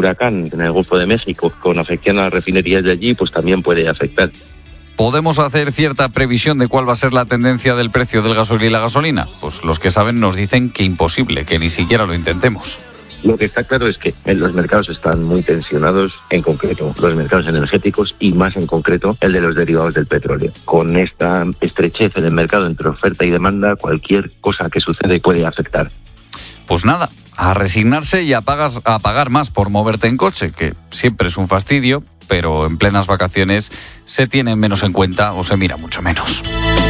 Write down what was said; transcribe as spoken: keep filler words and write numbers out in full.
huracán en el Golfo de México con afección a las refinerías de allí, pues también puede afectar. ¿Podemos hacer cierta previsión de cuál va a ser la tendencia del precio del gasoil y la gasolina? Pues los que saben nos dicen que imposible, que ni siquiera lo intentemos. Lo que está claro es que los mercados están muy tensionados, en concreto los mercados energéticos y más en concreto el de los derivados del petróleo. Con esta estrechez en el mercado entre oferta y demanda, cualquier cosa que sucede puede afectar. Pues nada, a resignarse y a, pagas, a pagar más por moverte en coche, que siempre es un fastidio, pero en plenas vacaciones se tiene menos en cuenta o se mira mucho menos.